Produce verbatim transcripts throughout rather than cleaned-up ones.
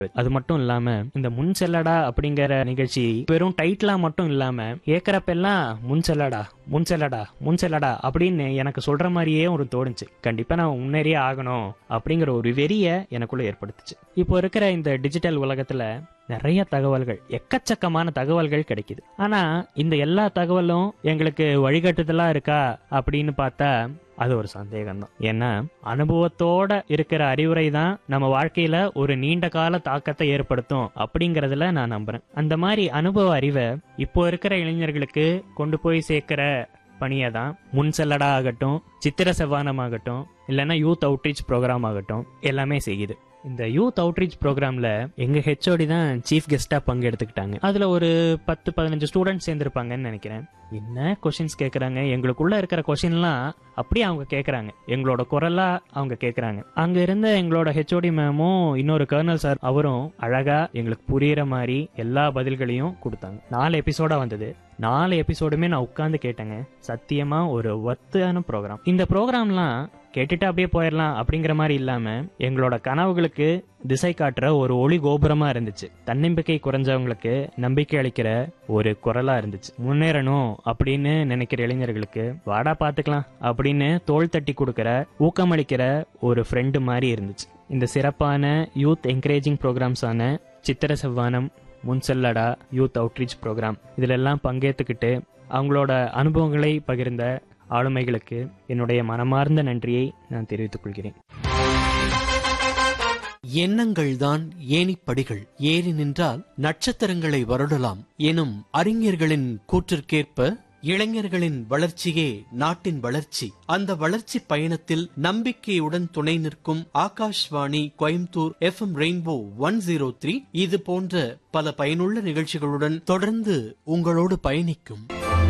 அது மட்டும் இல்லாம இந்த முன் செல்லடா அப்படிங்கிற நிகழ்ச்சி வெறும் டைட்டிலா மட்டும் இல்லாம கேட்கறப்பெல்லாம் முன் செல்லடா முன் செல்லடா முன் செல்லடா அப்படின்னு எனக்கு சொல்ற மாதிரியே ஒரு தோணுச்சு. கண்டிப்பா நான் முன்னேறியே ஆகணும் அப்படிங்கிற ஒரு வெறிய எனக்குள்ள ஏற்படுத்துச்சு. இப்போ இருக்கிற இந்த டிஜிட்டல் உலகத்துல நிறைய தகவல்கள், எக்கச்சக்கமான தகவல்கள் கிடைக்குது. ஆனா இந்த எல்லா தகவலும் எங்களுக்கு வழிகாட்டுதலா இருக்கா அப்படின்னு பார்த்தா அது ஒரு சந்தேகம் தான். ஏன்னா அனுபவத்தோட இருக்கிற அறிவுரை தான் நம்ம வாழ்க்கையில ஒரு நீண்ட கால தாக்கத்தை ஏற்படுத்தும் அப்படிங்கறதுல நான் நம்புறேன். அந்த மாதிரி அனுபவ அறிவை இப்போ இருக்கிற இளைஞர்களுக்கு கொண்டு போய் சேர்க்கிற பணியை தான் முன் செல்லடா ஆகட்டும், சித்திர செவ்வானம் ஆகட்டும், இல்லைன்னா யூத் அவுட்ரீச் ப்ரோக்ராம் ஆகட்டும் எல்லாமே செய்யுது. இந்த யூத் அவுட்ரீச் ப்ரோக்ராம்ல எங்க ஹெச்ஓடி தான் சீஃப் கெஸ்டா பங்கு எடுத்துக்கிட்டாங்க. அதுல ஒரு பத்து பதினஞ்சு ஸ்டூடெண்ட்ஸ் சேர்ந்திருப்பாங்கன்னு நினைக்கிறேன். என்ன கொஸ்டின்ஸ் கேட்கறாங்க, எங்களுக்குள்ள இருக்கிற கொஸ்டின்லாம் அப்படியே அவங்க கேட்கறாங்க, எங்களோட குரலா அவங்க கேட்கறாங்க. அங்க இருந்த எங்களோட ஹெச்ஓடி மேமும் இன்னொரு கர்னல் சார் அவரும் அழகா எங்களுக்கு புரியுற மாதிரி எல்லா பதில்களையும் கொடுத்தாங்க. நாலு எபிசோடா வந்தது. நாலு எபிசோடுமே நான் உட்கார்ந்து கேட்டேங்க. சத்தியமா ஒரு ஒர்த்தான ப்ரோக்ராம். இந்த ப்ரோக்ராம்லாம் கேட்டுட்டு அப்படியே போயிடலாம் அப்படிங்கிற மாதிரி இல்லாம எங்களோட கனவுகளுக்கு திசை காட்டுற ஒரு ஒளி கோபுரமா இருந்துச்சு. தன்னம்பிக்கை குறைஞ்சவங்களுக்கு நம்பிக்கை அளிக்கிற ஒரு குரலா இருந்துச்சு. முன்னேறணும் அப்படின்னு நினைக்கிற இளைஞர்களுக்கு வாடா பாத்துக்கலாம் அப்படின்னு தோள் தட்டி கொடுக்கிற, ஊக்கமளிக்கிற ஒரு ஃப்ரெண்டு மாதிரி இருந்துச்சு. இந்த சிறப்பான யூத் என்கரேஜிங் ப்ரோக்ராம்ஸான சித்திர செவ்வானம், முன் செல்லடா, யூத் அவுட்ரீச் ப்ரோக்ராம் இதுல எல்லாம் பங்கேற்றுக்கிட்டு அவங்களோட அனுபவங்களை பகிர்ந்த ஆளுமைகளுக்கு என்னுடைய மனமார்ந்த நன்றியை நான் தெரிவித்துக் கொள்கிறேன். எண்ணங்கள் தான் ஏணிப்படிகள், ஏறி நின்றால் நட்சத்திரங்களை வருடலாம் எனும் அறிஞர்களின் கூற்றிற்கேற்ப இளைஞர்களின் வளர்ச்சியே நாட்டின் வளர்ச்சி. அந்த வளர்ச்சி பயணத்தில் நம்பிக்கையுடன் துணை நிற்கும் Akashvani Coimbatore F M rainbow one zero three இது போன்ற பல பயனுள்ள நிகழ்ச்சிகளுடன் தொடர்ந்து உங்களோடு பயணிக்கும்.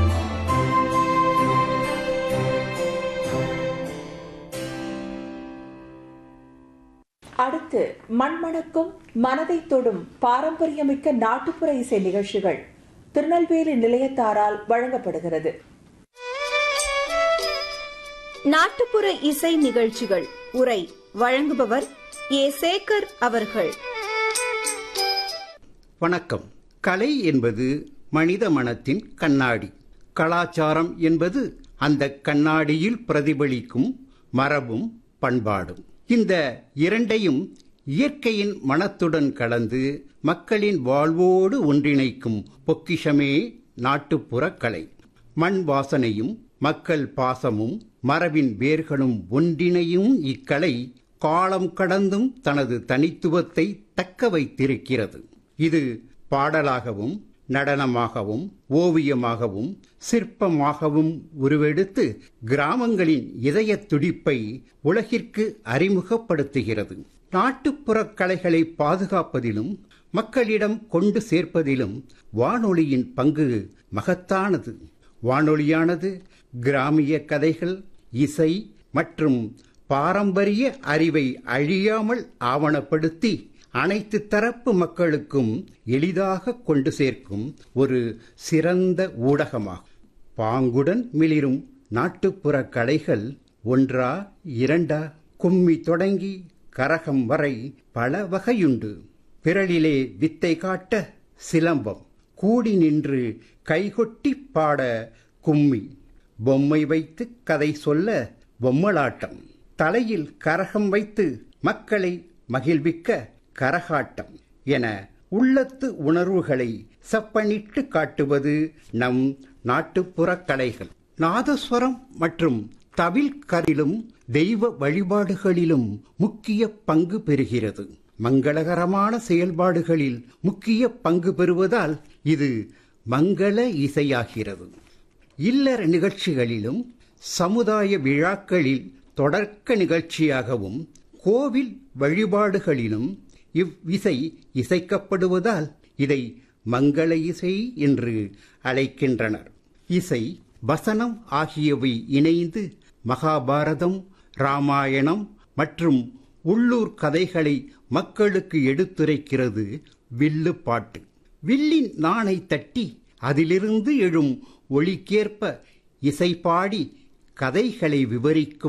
அடுத்து மண்மணக்கும் மனதை தொடும் பாரம்பரியமிக்க நாட்டுப்புற இசை நிகழ்ச்சிகள் திருநெல்வேலி நிலையத்தாரால் வழங்கப்படுகிறது. நாட்டுப்புற இசை நிகழ்ச்சிகள் உரை வழங்குபவர் ஏ சேகர் அவர்கள். வணக்கம். கலை என்பது மனித மனத்தின் கண்ணாடி. கலாச்சாரம் என்பது அந்த கண்ணாடியில் பிரதிபலிக்கும் மரபும் பண்பாடும். இந்த இரண்டையும் இயற்கையின் மனத்துடன் கலந்து மக்களின் வாழ்வோடு ஒன்றிணைக்கும் பொக்கிஷமே நாட்டுப்புற கலை. மண் வாசனையும் மக்கள் பாசமும் மரபின் வேர்களும் ஒன்றிணையும் இக்கலை காலம் கடந்தும் தனது தனித்துவத்தை தக்க வைத்திருக்கிறது. இது பாடலாகவும் நடனமாகவும் ஓவியமாகவும் சிற்பமாகவும் உருவெடுத்து கிராமங்களின் இதய துடிப்பை உலகிற்கு அறிமுகப்படுத்துகிறது. நாட்டுப்புற கலைகளை பாதுகாப்பதிலும் மக்களிடம் கொண்டு சேர்ப்பதிலும் வானொலியின் பங்கு மகத்தானது. வானொலியானது கிராமிய கதைகள், இசை மற்றும் பாரம்பரிய அறிவை அழியாமல் ஆவணப்படுத்தி அனைத்து தரப்பு மக்களுக்கும் எளிதாக கொண்டு சேர்க்கும் ஒரு சிறந்த ஊடகமாகும். பாங்குடன் மிளிரும் நாட்டுப்புற கலைகள் ஒன்றா இரண்டா, கும்மி தொடங்கி கரகம் வரை பல வகையுண்டு. பிறலிலே வித்தை காட்ட சிலம்பம், கூடி நின்று கைகொட்டி பாட கும்மி, பொம்மை வைத்து கதை சொல்ல பொம்மலாட்டம், தலையில் கரகம் வைத்து மக்களை மகிழ்விக்க கரகாட்டம் என உள்ளத்து உணர்வுகளை செப்பனிட்டு காட்டுவது நம் நாட்டுப்புற கலைகள். நாதஸ்வரம் மற்றும் தவில் கரிலும் தெய்வ வழிபாடுகளிலும் முக்கிய பங்கு பெறுகிறது. மங்களகரமான செயல்பாடுகளில் முக்கிய பங்கு பெறுவதால் இது மங்கள இசையாகிறது. இல்லற நிகழ்ச்சிகளிலும் சமுதாய விழாக்களில் தொடக்க நிகழ்ச்சியாகவும் கோவில் வழிபாடுகளிலும் இவ்விசை இசைக்கப்படுவதால் இதை மங்கள இசை என்று அழைக்கின்றனர். இசை, வசனம் ஆகியவை இணைந்து மகாபாரதம், ராமாயணம் மற்றும் உள்ளூர் கதைகளை மக்களுக்கு எடுத்துரைக்கிறது வில்லு பாட்டு. வில்லின் நாணை தட்டி அதிலிருந்து எழும் ஒளிக்கேற்ப இசைப்பாடி கதைகளை விவரிக்கும்